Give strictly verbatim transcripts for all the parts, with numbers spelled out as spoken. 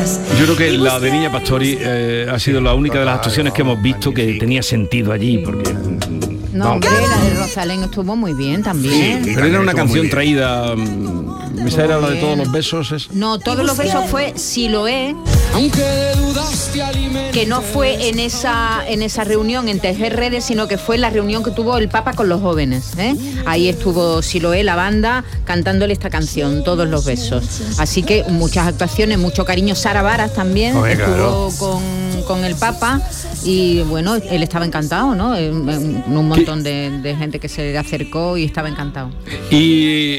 días. Yo creo que la de Niña Pastori eh, ha sido la única de las actuaciones que hemos visto que tenía sentido allí, porque... No, hombre, la de Rosalén estuvo muy bien también. Sí, pero era una canción traída... ¿Esa era la de Todos los besos? Es... No, Todos los besos fue Siloé, que no fue en esa en esa reunión en Tejer Redes, sino que fue la reunión que tuvo el Papa con los jóvenes, ¿eh? Ahí estuvo Siloé, la banda, cantándole esta canción, Todos los besos. Así que muchas actuaciones, mucho cariño. Sara Varas también Oye, estuvo claro. con, con el Papa y bueno, él estaba encantado, ¿no? Un montón de, de gente que se le acercó y estaba encantado. Y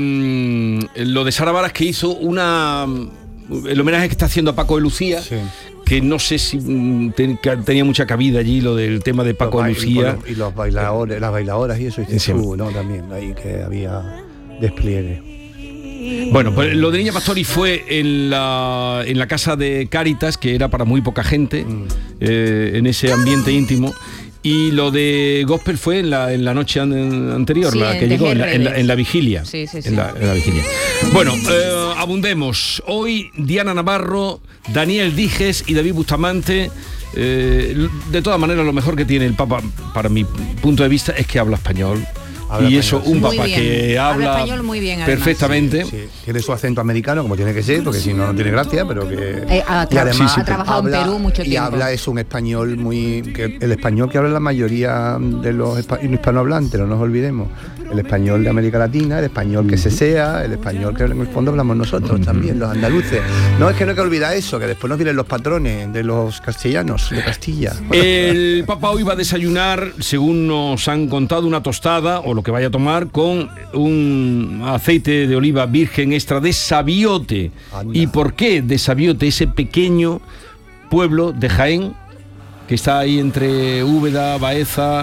el, lo de Sara Varas, que hizo una... el homenaje que está haciendo a Paco de Lucía, sí. que no sé si ten, que tenía mucha cabida allí lo del tema de Paco de Lucía. Y los bailadores, las bailadoras y eso, y sí. tú, ¿no? También, ahí que había despliegue. Bueno, pues lo de Niña Pastori fue en la, en la casa de Cáritas, que era para muy poca gente, mm. eh, en ese ambiente íntimo. Y lo de Gospel fue en la, en la noche an, anterior, sí, la que llegó, en la, en, la, en la vigilia. Sí, sí, sí. En, la, en la vigilia. Bueno, eh, abundemos. Hoy Diana Navarro, Daniel Dijes y David Bustamante. Eh, de todas maneras, lo mejor que tiene el Papa, para mi punto de vista, es que habla español. Habla y eso, español. Un Papa que habla, habla español muy bien, perfectamente. Sí, sí. Tiene su acento americano, como tiene que ser, porque si no, no tiene gracia, pero que... Eh, ha, y además, sí, sí, ha trabajado habla, en Perú mucho tiempo. Y habla, es un español muy... que el español que habla la mayoría de los hispanohablantes, no nos olvidemos. El español de América Latina, el español que se sea, el español que en el fondo hablamos nosotros también, los andaluces. No, es que no hay que olvidar eso, que después nos vienen los patrones de los castellanos, de Castilla. El Papa hoy va a desayunar, según nos han contado, una tostada, o lo que vaya a tomar, con un aceite de oliva virgen extra de Sabiote. Anda. ¿Y por qué de Sabiote? Ese pequeño pueblo de Jaén, que está ahí entre Úbeda, Baeza...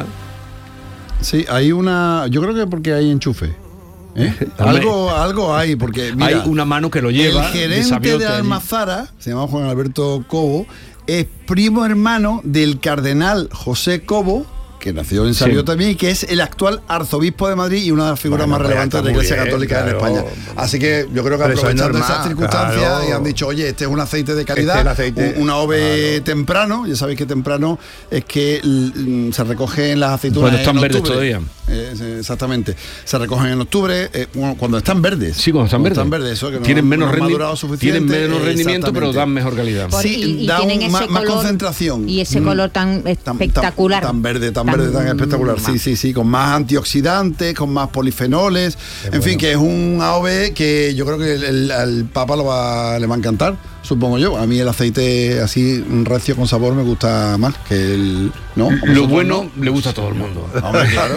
Sí, hay una... Yo creo que porque hay enchufe. ¿Eh? algo, algo hay, porque mira, hay una mano que lo lleva. El gerente de, de Almazara, se llama Juan Alberto Cobo, es primo hermano del cardenal José Cobo, que nació en Sabio sí. también, y que es el actual arzobispo de Madrid y una de las figuras bueno, más relevantes de la Iglesia bien, Católica claro. en España. Así que yo creo que aprovechando esas circunstancias claro. y han dicho, oye, este es un aceite de calidad, este aceite, un, una ove claro. temprano, ya sabéis que temprano es que l, se recogen las aceitunas cuando están en verdes octubre. todavía. Eh, exactamente. Se recogen en octubre, eh, cuando están verdes. Sí, cuando están cuando verdes. Están verdes eso, que no, tienen menos, no rendi tienen menos rendimiento, pero dan mejor calidad. Sí, y, y da un, ese más, color, más concentración. Y ese color tan espectacular. Tan, tan verde, tan, tan verde, tan espectacular. Sí, sí, sí, con más antioxidantes, con más polifenoles, Qué en bueno. fin, que es un A O V que yo creo que el, el, el Papa lo va, le va a encantar, supongo yo. A mí el aceite así recio con sabor me gusta más que el... ¿no? Lo bueno no? le gusta a todo el mundo. Hombre, claro.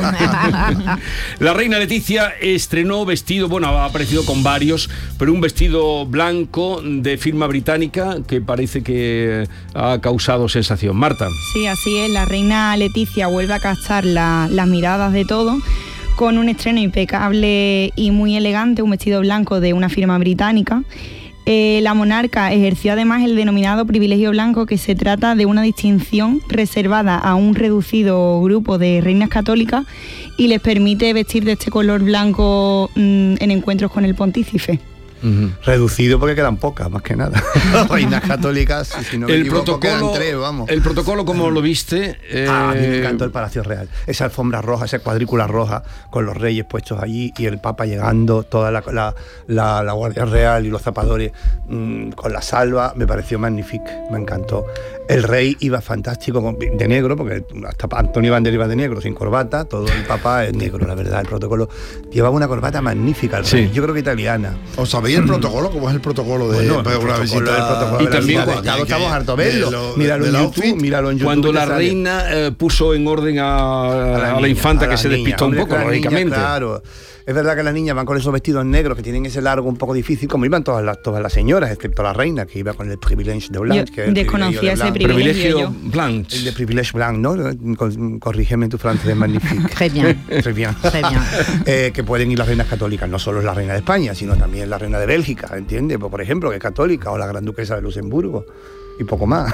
La reina Leticia estrenó vestido, bueno, ha aparecido con varios, pero un vestido blanco de firma británica que parece que ha causado sensación. Marta. Sí, así es, la reina Leticia vuelve a captar la, las miradas de todos con un estreno impecable y muy elegante, un vestido blanco de una firma británica. Eh, la monarca ejerció además el denominado privilegio blanco, que se trata de una distinción reservada a un reducido grupo de reinas católicas y les permite vestir de este color blanco mmm, en encuentros con el pontífice. Uh-huh. Reducido porque quedan pocas, más que nada. Reinas católicas, si no me el equivoco, protocolo, quedan tres, vamos. El protocolo, ¿cómo lo viste? Eh... Ah, a mí me encantó el Palacio Real. Esa alfombra roja, esa cuadrícula roja, con los reyes puestos allí y el Papa llegando, toda la, la, la, la Guardia Real y los zapadores mmm, con la salva, me pareció magnífico, me encantó. El rey iba fantástico, con, de negro, porque hasta Antonio Banderas iba de negro, sin corbata, todo el Papa es negro, la verdad, el protocolo. Llevaba una corbata magnífica, el rey, sí. yo creo que italiana. ¿Os sabéis el protocolo? ¿Cómo es el protocolo de bueno, una protocolo, visita? Y también cuando estamos hartos de verlo. Míralo en YouTube, míralo en YouTube. Cuando la reina eh, puso en orden a, a, la, niña, a la infanta a la que niña. se despistó Hombre, un poco, lógicamente. Claro. Es verdad que las niñas van con esos vestidos negros que tienen ese largo un poco difícil, como iban todas las, todas las señoras, excepto la reina, que iba con el privilege de Blanche. Que desconocía ese privilegio. privilegio Blanche. El de privilege Blanche, ¿no? Corrígeme tu francés magnífico. Très bien. Très bien. Très bien. eh, que pueden ir las reinas católicas, no solo la reina de España, sino también la reina de Bélgica, ¿entiendes? Por ejemplo, que es católica, o la gran duquesa de Luxemburgo. y poco más.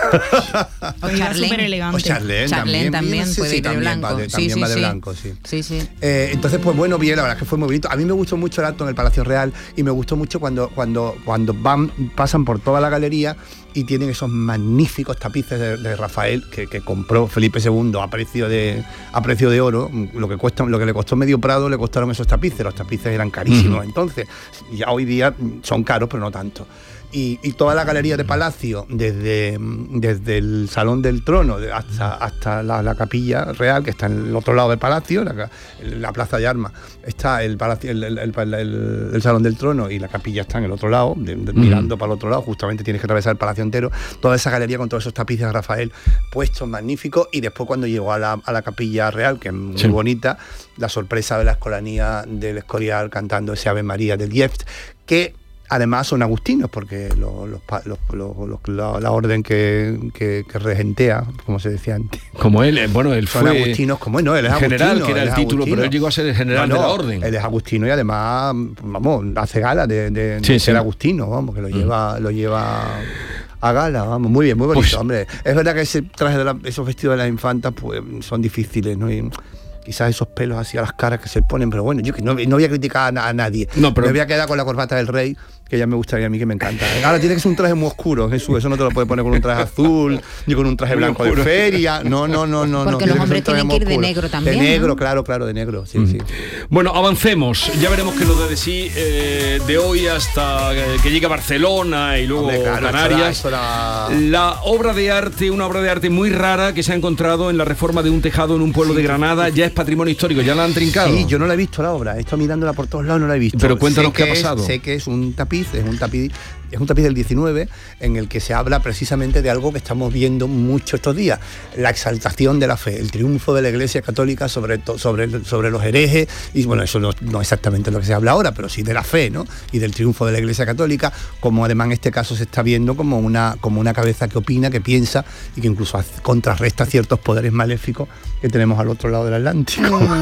O Charlene. Súper elegante. O Charlene, Charlene también, también sí, puede sí, ir de también blanco. va de, Sí, también sí, va de sí. blanco, sí. Sí, sí. Eh, entonces, pues bueno, bien, la verdad es que fue muy bonito. A mí me gustó mucho el acto en el Palacio Real y me gustó mucho cuando, cuando, cuando van, pasan por toda la galería y tienen esos magníficos tapices de, de Rafael que, que compró Felipe segundo a precio de a precio de oro. Lo que cuesta, lo que le costó medio Prado le costaron esos tapices. Los tapices eran carísimos. Uh-huh. Entonces, ya hoy día son caros, pero no tanto. Y, y toda la galería de Palacio, desde, desde el Salón del Trono hasta, hasta la, la Capilla Real, que está en el otro lado del Palacio, la, la Plaza de Armas, está el, palacio, el, el, el, el, el Salón del Trono y la Capilla está en el otro lado, de, de, uh-huh. mirando para el otro lado, justamente tienes que atravesar el Palacio entero, toda esa galería con todos esos tapices de Rafael puestos magníficos. Y después cuando llegó a la, a la Capilla Real, que es muy sí. bonita, la sorpresa de la Escolanía del Escorial cantando ese Ave María del Gieft, que además son agustinos, porque los, los, los, los, los, la, la orden que, que, que regentea, como se decía antes. Como él, bueno, él son fue agustinos, como él, no, él es general, agustino, que era el título, agustino. Pero él llegó a ser el general no, no, de la orden. Él es agustino y además, vamos, hace gala de, de, sí, de sí. ser agustino, vamos, que lo mm. lleva, lo lleva a gala, vamos, muy bien, muy bonito, pues, hombre. Es verdad que ese traje de la, esos vestidos de las infantas, pues son difíciles, ¿no? Y, quizás esos pelos así a las caras que se ponen, pero bueno, yo que no, no voy a criticar a, a nadie. No, pero me voy a quedar con la corbata del rey, que ya me gustaría a mí, que me encanta. Ahora tiene que ser un traje muy oscuro, Jesús, eso no te lo puedes poner con un traje azul, ni con un traje blanco de feria. No, no, no, no. Porque no, los hombres tienen que ir de negro también. De negro, ¿no? claro, claro, de negro, sí, mm. sí. Bueno, avancemos. Ya veremos qué nos da de sí eh, de hoy hasta que llegue a Barcelona y luego Hombre, claro, Canarias. Eso la, eso la... la obra de arte, una obra de arte muy rara que se ha encontrado en la reforma de un tejado en un pueblo sí, de Granada, ya es patrimonio histórico, ya la han trincado. Sí, yo no la he visto la obra, he estado mirándola por todos lados, no la he visto. Pero cuéntanos qué ha es, pasado. Sé que es un tapiz, es un tapiz Es un tapiz del diecinueve en el que se habla precisamente de algo que estamos viendo mucho estos días, la exaltación de la fe, el triunfo de la Iglesia Católica sobre, to, sobre, sobre los herejes, y bueno, eso no, no exactamente lo que se habla ahora, pero sí de la fe, ¿no? Y del triunfo de la Iglesia Católica, como además en este caso se está viendo como una, como una cabeza que opina, que piensa y que incluso contrarresta ciertos poderes maléficos que tenemos al otro lado del Atlántico.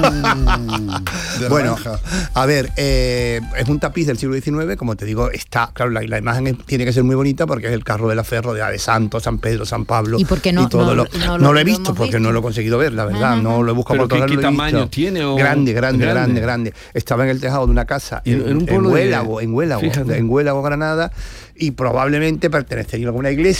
Mm, bueno, a ver, eh, es un tapiz del siglo diecinueve, como te digo, está, claro, la, la imagen es, tiene que ser muy bonita porque es el carro de la fe rodeada de santos, San Pedro, San Pablo. ¿Y por qué no? Y todo no, lo, no, no lo, lo he visto lo porque visto. no lo he conseguido ver, la verdad, uh-huh. no lo he buscado por todo ¿Qué, qué tamaño tiene? O... Grande, grande, grande, grande. Estaba en el tejado de una casa en, en, un pueblo en Huélago, de... en Huélago, en Huélago, Granada, y probablemente pertenecería a alguna iglesia.